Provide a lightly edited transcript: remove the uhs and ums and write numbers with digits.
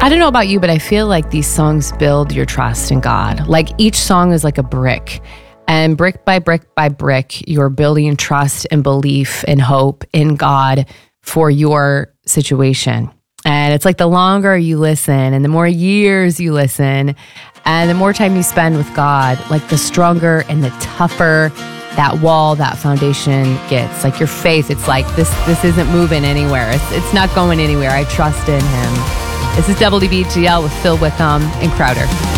I don't know about you, but I feel like these songs build your trust in God. Like each song is like a brick. And brick by brick by brick, you're building trust and belief and hope in God for your situation. And it's like the longer you listen and the more years you listen and the more time you spend with God, like the stronger and the tougher that wall, that foundation gets. Like your faith, it's like this isn't moving anywhere. It's not going anywhere. I trust in him. This is WDBGL with Phil Wickham and Crowder.